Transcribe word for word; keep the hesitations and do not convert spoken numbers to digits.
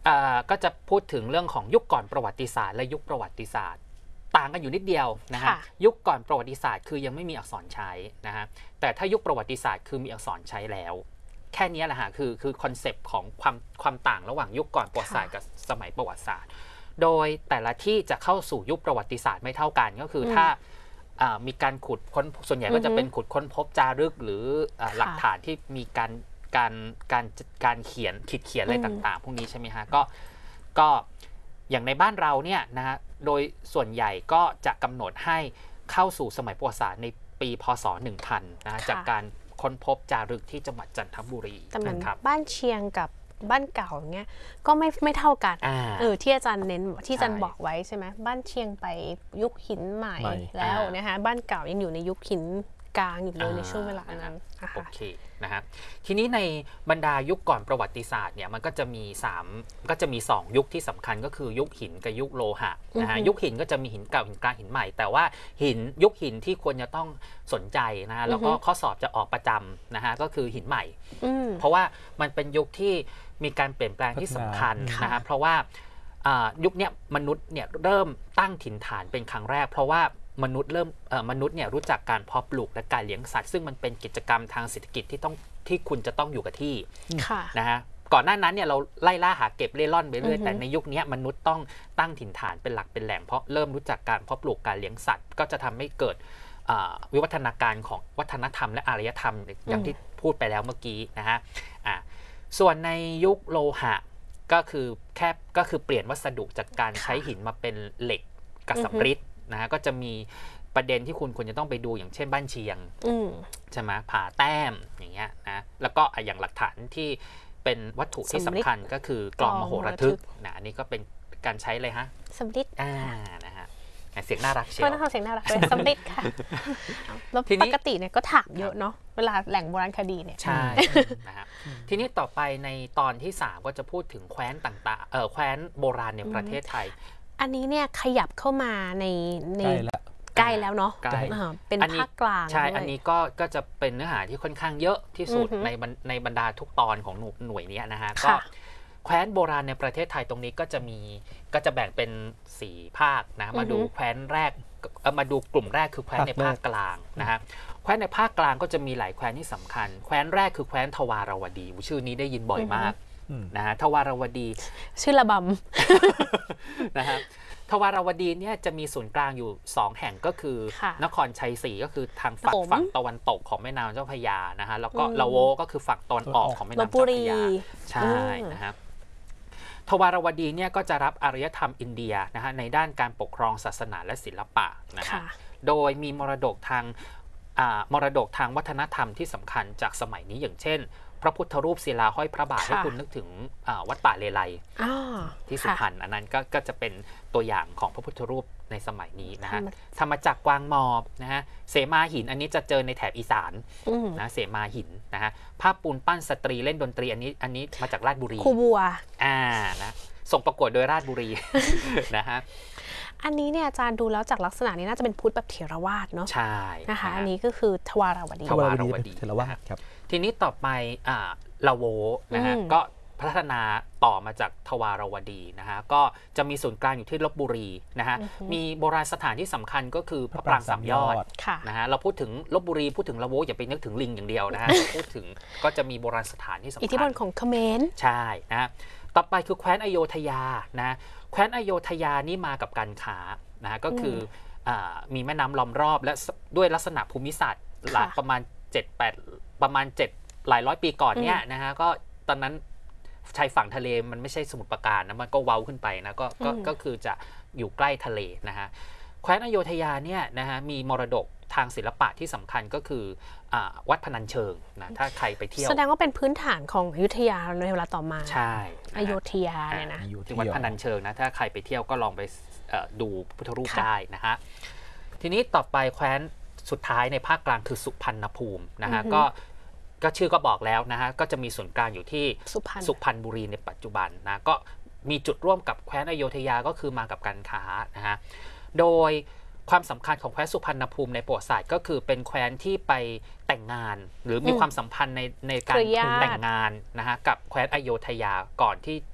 ก็จะพูดถึงเรื่องของยุคก่อนประวัติศาสตร์และยุคประวัติศาสตร์ต่างกันอยู่นิดเดียวนะฮะยุคก่อนประวัติศาสตร์คือยังไม่มีอักษรใช้นะฮะแต่ถ้ายุคประวัติศาสตร์คือมีอักษรใช้แล้วแค่นี้แหละฮะคือคือคอนเซปต์ของความความต่างระหว่างยุคก่อนประวัติศาสตร์กับสมัยประวัติศาสตร์โดยแต่ละที่จะเข้าสู่ยุคประวัติศาสตร์ไม่เท่ากันก็คือถ้ามีการขุดค้นส่วนใหญ่ก็จะเป็นขุดค้นพบจารึกหรือหลักฐานที่มีการการการการเขียนขีดเขียนอะไรต่างๆพวกนี้ใช่ไหมฮะก็ก็อย่างในบ้านเราเนี่ยนะฮะโดยส่วนใหญ่ก็จะกำหนดให้เข้าสู่สมัยประวัติศาสตร์ในปีพ.ศ. หนึ่งพันนะจากการค้นพบจารึกที่จังหวัดจันทบุรีแต่เหมือนบ้านเชียงกับบ้านเก่าเงี้ยก็ไม่ไม่เท่ากันเออที่อาจารย์เน้นที่อาจารย์บอกไว้ใช่ไหมบ้านเชียงไปยุคหินใหม่แล้วนะคะบ้านเก่ายังอยู่ในยุคหินกลางอยู่เลยในช่วงเวลานั้นโอเคนะครับทีนี้ในบรรดายุคก่อนประวัติศาสตร์เนี่ยมันก็จะมีสามก็จะมีสองยุคที่สำคัญก็คือยุคหินกับยุคโลหะนะฮะยุคหินก็จะมีหินเก่าหินกลางหินใหม่แต่ว่าหินยุคหินที่ควรจะต้องสนใจนะฮะแล้วก็ข้อสอบจะออกประจำนะฮะก็คือหินใหม่เพราะว่ามันเป็นยุคที่มีการเปลี่ยนแปลงที่สำคัญนะฮะเพราะว่ายุคนี้มนุษย์เนี่ยเริ่มตั้งถิ่นฐานเป็นครั้งแรกเพราะว่ามนุษย์เริ่มมนุษย์เนี่ยรู้จักการเพาะปลูกและการเลี้ยงสัตว์ซึ่งมันเป็นกิจกรรมทางเศรษฐกิจที่ต้องที่คุณจะต้องอยู่กับที่นะฮะก่อนหน้านั้นเนี่ยเราไล่ล่าหาเก็บเล่ร่อนไปเรื่อยแต่ในยุคนี้มนุษย์ต้องตั้งถิ่นฐานเป็นหลักเป็นแหล่งเพราะเริ่มรู้จักการเพาะปลูกการเลี้ยงสัตว์ก็จะทำให้เกิดวิวัฒนาการของวัฒนธรรมและอารยธรรมอย่างที่พูดไปแล้วเมื่อกี้นะฮะส่วนในยุคโลหะก็คือแค่ก็คือเปลี่ยนวัสดุจากการใช้หินมาเป็นเหล็กกับสำริดนะฮะก็จะมีประเด็นที่คุณควรจะต้องไปดูอย่างเช่นบ้านเชียงใช่ไหมผาแต้มอย่างเงี้ยนะแล้วก็อย่างหลักฐานที่เป็นวัตถุที่สำคัญก็คือกลองมโหระทึกนะอันนี้ก็เป็นการใช้เลยฮะสำริดอ่านะฮะเสียงน่ารักเชียวก็ต้องทำเสียงน่ารักเลยสำริดค่ะแล้วปกติเนี่ยก็ถามเยอะเนาะเวลาแหล่งโบราณคดีเนี่ยใช่นะฮะทีนี้ต่อไปในตอนที่สามก็จะพูดถึงแคว้นต่างๆเออแคว้นโบราณในประเทศไทยอันนี้เนี่ยขยับเข้ามาในในใกล้แล้วเนาะเป็นภาคกลางใช่อันนี้ก็ก็จะเป็นเนื้อหาที่ค่อนข้างเยอะที่สุดในในบรรดาทุกตอนของหน่วยนี้นะฮะก็แคว้นโบราณในประเทศไทยตรงนี้ก็จะมีก็จะแบ่งเป็นสี่ภาคนะมาดูแคว้นแรกมาดูกลุ่มแรกคือแคว้นในภาคกลางนะฮะแคว้นในภาคกลางก็จะมีหลายแคว้นที่สำคัญแคว้นแรกคือแคว้นทวารวดีชื่อนี้ได้ยินบ่อยมากนะฮะทวารวดีชื่อระบำนะฮะทวารวดีเนี่ยจะมีศูนย์กลางอยู่สองแห่งก็คือนครชัยศรีก็คือทางฝั่งฝั่งตะวันตกของแม่น้ำเจ้าพระยานะฮะแล้วก็ละโวก็คือฝั่งตะวันออกของแม่น้ำเจ้าพระยาใช่นะครับทวารวดีเนี่ยก็จะรับอารยธรรมอินเดียนะฮะในด้านการปกครองศาสนาและศิลปะนะฮะโดยมีมรดกทางมรดกทางวัฒนธรรมที่สำคัญจากสมัยนี้อย่างเช่นพระพุทธรูปศิลาห้อยพระบาทให้คุณนึกถึงวัดป่าเลไลที่สุพรรณอันนั้นก็จะเป็นตัวอย่างของพระพุทธรูปในสมัยนี้นะฮะธรรมจักรกวางมอบนะฮะเสมาหินอันนี้จะเจอในแถบอีสานนะเสมาหินนะฮะภาพปูนปั้นสตรีเล่นดนตรีอันนี้อันนี้มาจากราชบุรีครูบัวอ่านะส่งประกวดโดยราชบุรีนะฮะอันนี้เนี่ยอาจารย์ดูแล้วจากลักษณะนี้น่าจะเป็นพุทธแบบเถรวาทเนาะใช่นะคะอันนี้ก็คือทวารวดีทวารวดีเถรวาทครับทีนี้ต่อไปอ่าละโวนะฮะก็พัฒนาต่อมาจากทวารวดีนะฮะก็จะมีศูนย์กลางอยู่ที่ลพบุรีนะฮะมีโบราณสถานที่สำคัญก็คือพระปรางสามยอดนะฮะเราพูดถึงลพบุรีพูดถึงละโวอย่าไปนึกถึงลิงอย่างเดียวนะฮะพูดถึงก็จะมีโบราณสถานที่สำคัญอิทธิพลของเขมรใช่นะต่อไปคือแคว้นอโยธยานะแคว้นอโยธยานี่มากับการค้านะฮะก็คือมีแม่น้ำล้อมรอบและด้วยลักษณะภูมิศาสตร์หลายประมาณเจ็ด แปดประมาณเจ็ดหลายร้อยปีก่อนเนี่ยนะฮะก็ตอนนั้นชายฝั่งทะเลมันไม่ใช่สมุทรปราการนะมันก็เว้าขึ้นไปนะก็ก็คือจะอยู่ใกล้ทะเลนะฮะแคว้นอโยธยาเนี่ยนะฮะมีมรดกทางศิลปะที่สำคัญก็คือวัดพนัญเชิงนะถ้าใครไปเที่ยวแสดงว่าเป็นพื้นฐานของอยุธยาในเวลาต่อมาใช่อโยธยาเนี่ยนะที่วัดพนัญเชิงนะถ้าใครไปเที่ยวก็ลองไปดูพุทธรูปได้นะฮะทีนี้ต่อไปแคว้นสุดท้ายในภาคกลางคือสุพรรณภูมินะฮะก็ก็ชื่อก็บอกแล้วนะฮะก็จะมีศูนย์กลางอยู่ที่สุพรรณบุรีในปัจจุบันนะก็มีจุดร่วมกับแคว้นอโยธยาก็คือมากับการค้านะฮะโดยความสำคัญของแคว้นสุพรรณภูมิในประวัติศาสตร์ก็คือเป็นแคว้นที่ไปแต่งงานหรือมีความสัมพันธ์ในในการแต่งงานนะฮะกับแคว้นอโยธยาก่อนที่